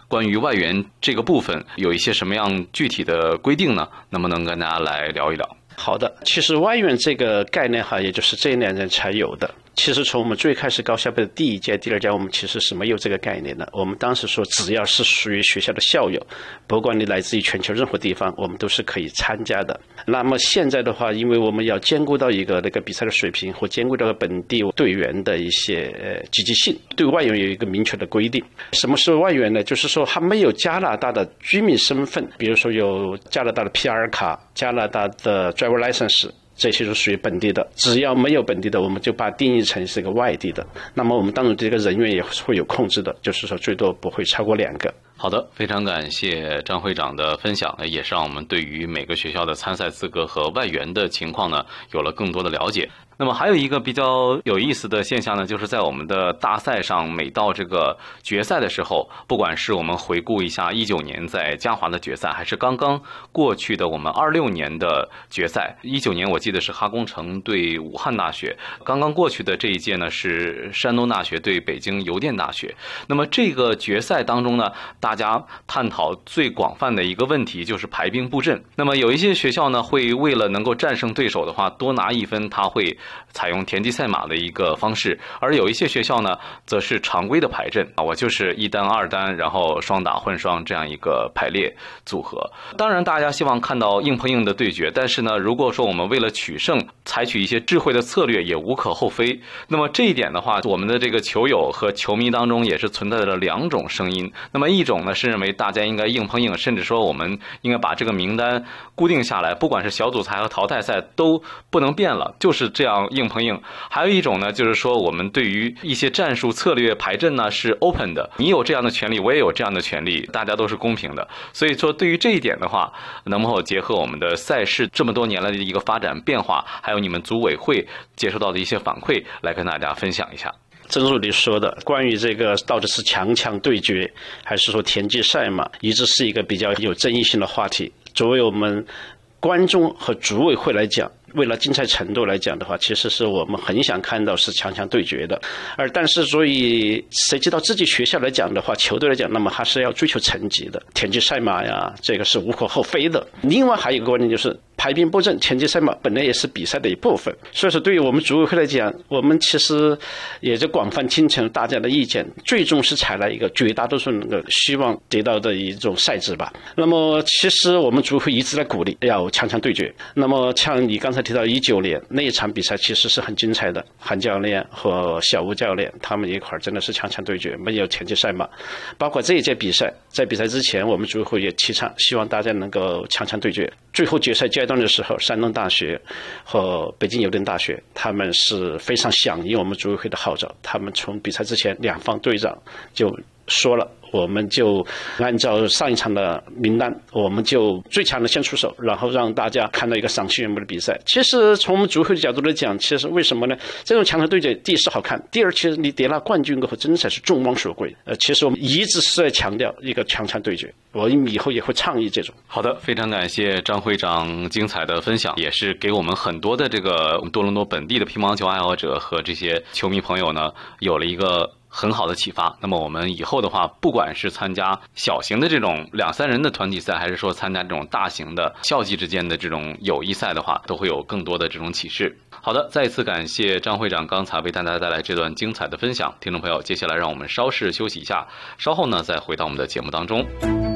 关于外援这个部分有一些什么样具体的规定呢？能不能跟大家来聊一聊？ 好的，其实外援这个概念也就是这2年才有的。其实从我们最开始高校部的第1届、第2届，我们其实是没有这个概念的。我们当时说，只要是属于学校的校友，不管你来自于全球任何地方，我们都是可以参加的。那么现在的话，因为我们要兼顾到一个比赛的水平，或兼顾到本地队员的一些积极性，对外援有一个明确的规定。什么是外援呢？就是说他没有加拿大的居民身份，比如说有加拿大的 PR 卡、加拿大的 driver license。这些是属于本地的，只要没有本地的，我们就把定义成是一个外地的。那么我们当然这个人员也会有控制的，就是说最多不会超过2个。 好的，非常感谢张会长的分享，也是让我们对于每个学校的参赛资格和外援的情况呢有了更多的了解。那么还有一个比较有意思的现象呢，就是在我们的大赛上，每到这个决赛的时候，不管是我们回顾一下19年在嘉华的决赛，还是刚刚过去的我们26年的决赛，19年我记得是哈工程对武汉大学，刚刚过去的这一届呢是山东大学对北京邮电大学。那么这个决赛当中呢，大家探讨最广泛的一个问题就是排兵布阵。那么有一些学校呢，会为了能够战胜对手的话，多拿1分，他会采用田忌赛马的一个方式，而有一些学校呢，则是常规的排阵我就是1单2单，然后双打混双这样一个排列组合。当然，大家希望看到硬碰硬的对决，但是呢，如果说我们为了取胜，采取一些智慧的策略，也无可厚非。那么这一点的话，我们的这个球友和球迷当中也是存在着2种声音。那么一种呢，是认为大家应该硬碰硬，甚至说我们应该把这个名单固定下来，不管是小组赛和淘汰赛都不能变了，就是这样硬碰硬。还有一种呢，就是说我们对于一些战术策略排阵呢是 open 的，你有这样的权利，我也有这样的权利，大家都是公平的。所以说对于这一点的话，能否结合我们的赛事这么多年来的一个发展变化，还有你们组委会接收到的一些反馈，来跟大家分享一下。 正如你说的，关于这个到底是强强对决，还是说田忌赛马，一直是一个比较有争议性的话题。作为我们观众和组委会来讲，为了竞赛程度来讲的话，其实是我们很想看到是强强对决的。但是所以涉及到自己学校来讲的话，球队来讲，那么还是要追求成绩的。田忌赛马呀，这个是无可厚非的。另外还有一个观点就是排兵布阵，田忌赛马本来也是比赛的一部分。所以说对于我们组委会来讲，我们其实也就广泛听从大家的意见，最终是采纳一个绝大多数人的希望得到的一种赛制吧。那么其实我们组委会一直在鼓励要强强对决。那么像你刚才提到19年那一场比赛，其实是很精彩的，韩教练和小吴教练他们一块真的是强强对决，没有田忌赛马。包括这一届比赛，在比赛之前我们组委会也提倡希望大家能够强强对决。最后决赛阶段的时候，山东大学和北京邮电大学他们是非常响应我们组委会的号召，他们从比赛之前2方队长就说了，我们就按照上一场的名单，我们就最强的先出手，然后让大家看到一个赏心悦目的比赛。其实从我们组委会的角度来讲，其实为什么呢？这种强强对决，第一是好看，第二其实你得拿冠军过后真的才是众望所归。其实我们一直是在强调一个强强对决，我们以后也会倡议这种。 好的，非常感谢张会长精彩的分享，也是给我们很多的这个多伦多本地的乒乓球爱好者和这些球迷朋友呢，有了一个很好的启发。那么我们以后的话，不管是参加小型的这种2、3人的团体赛，还是说参加这种大型的校际之间的这种友谊赛的话，都会有更多的这种启示。好的，再一次感谢张会长刚才为大家带来这段精彩的分享。听众朋友，接下来让我们稍事休息一下，稍后呢再回到我们的节目当中。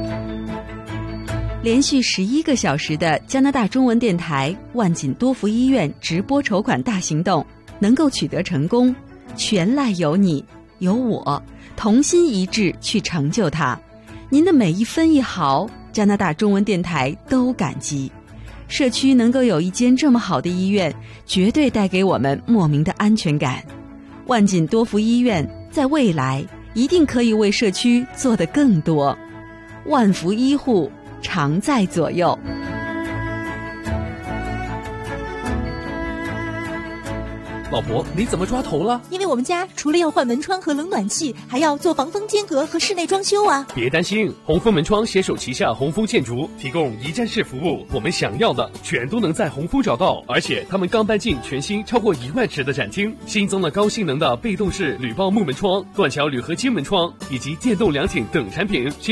连续11个小时的加拿大中文电台万锦多福医院直播筹款大行动能够取得成功，全赖有你有我同心一致去成就它。您的每一分一毫，加拿大中文电台都感激。社区能够有一间这么好的医院，绝对带给我们莫名的安全感。万锦多福医院在未来一定可以为社区做得更多。万福医护常在左右。 老婆，你怎么抓头了？ 因为我们家除了要换门窗和冷暖气，还要做防风间隔和室内装修啊。 别担心，红枫门窗携手旗下红枫建筑，提供一站式服务，我们想要的全都能在红枫找到。而且他们刚搬进全新超过1万尺的展厅，新增了高性能的被动式铝爆木门窗、断桥铝合金门窗以及电动凉亭等产品。